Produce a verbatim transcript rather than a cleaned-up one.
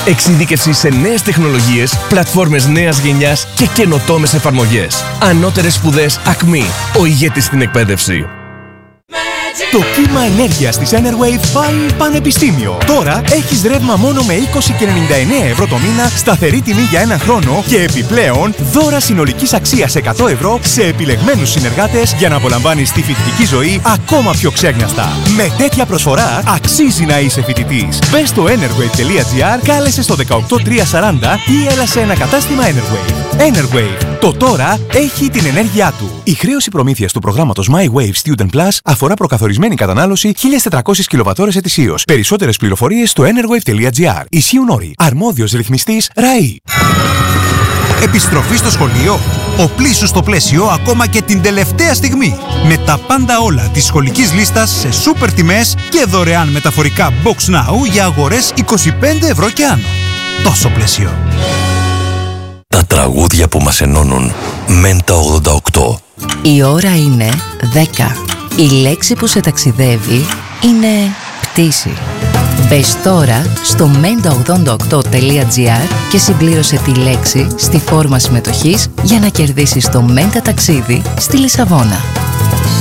Εξειδίκευση σε νέες τεχνολογίες, πλατφόρμες νέας γενιάς και καινοτόμες εφαρμογές. Ανώτερες σπουδές Ακμή, ο ηγέτης στην εκπαίδευση. Το κύμα ενέργειας της Enerwave πάει πανεπιστήμιο. Τώρα έχεις ρεύμα μόνο με είκοσι και ενενήντα εννέα ευρώ το μήνα, σταθερή τιμή για ένα χρόνο και επιπλέον δώρα συνολικής αξίας εκατό ευρώ σε επιλεγμένους συνεργάτες για να απολαμβάνεις τη φοιτητική ζωή ακόμα πιο ξέγνιαστα. Με τέτοια προσφορά αξίζει να είσαι φοιτητής. Μπες στο enerwave τελεία gr, κάλεσε στο δεκαοκτώ τριακόσια σαράντα ή έλα σε ένα κατάστημα Enerwave. Enerwave. Το τώρα έχει την ενέργειά του. Η χρέωση προμήθειας του προγράμματος MyWave Student Plus αφορά προκαθορισμένη κατανάλωση χίλιες τετρακόσιες κιλοβατώρες ετησίως. Περισσότερες πληροφορίες στο enerwave τελεία gr. Ισχύουν όροι. Αρμόδιος ρυθμιστής ΡΑΗ. Επιστροφή στο σχολείο. Οπλίσου στο πλαίσιο ακόμα και την τελευταία στιγμή. Με τα πάντα όλα της σχολικής λίστας σε σούπερ τιμές και δωρεάν μεταφορικά Box Now για αγορές είκοσι πέντε ευρώ και άνω. Τόσο πλαίσιο. Τα τραγούδια που μας ενώνουν. Μέντα ογδόντα οκτώ. Η ώρα είναι δέκα. Η λέξη που σε ταξιδεύει είναι πτήση. Μπες τώρα στο μέντα ογδόντα οκτώ τελεία gr και συμπλήρωσε τη λέξη στη φόρμα συμμετοχής για να κερδίσεις το Μέντα ταξίδι στη Λισαβόνα.